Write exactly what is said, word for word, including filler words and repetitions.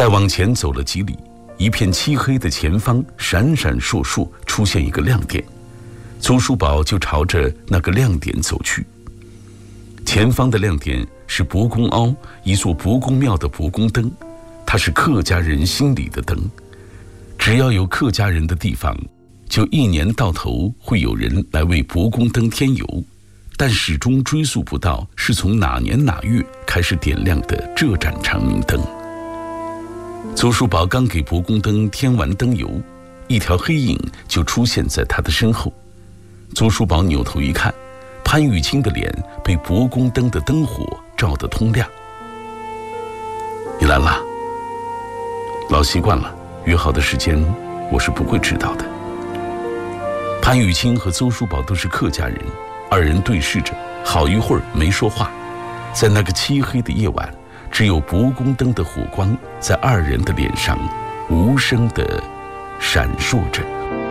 再往前走了几里，一片漆黑的前方闪闪烁烁出现一个亮点，邹叔宝就朝着那个亮点走去。前方的亮点是伯公凹一座伯公庙的伯公灯，它是客家人心里的灯。只要有客家人的地方，就一年到头会有人来为伯公灯添油，但始终追溯不到是从哪年哪月开始点亮的这盏长明灯。邹叔宝刚给伯公灯添完灯油，一条黑影就出现在他的身后。邹叔宝扭头一看，潘玉清的脸被伯公灯的灯火照得通亮。你来了。老习惯了，约好的时间我是不会迟到的。潘玉清和邹叔宝都是客家人，二人对视着，好一会儿没说话。在那个漆黑的夜晚，只有伯公灯的火光在二人的脸上无声地闪烁着。